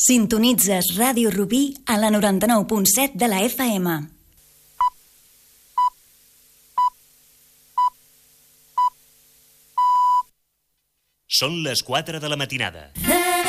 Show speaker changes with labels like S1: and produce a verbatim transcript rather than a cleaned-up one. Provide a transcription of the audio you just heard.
S1: Sintonitzes Ràdio Rubí a la noranta-nou punt set de la F M.
S2: Són les quatre de la matinada.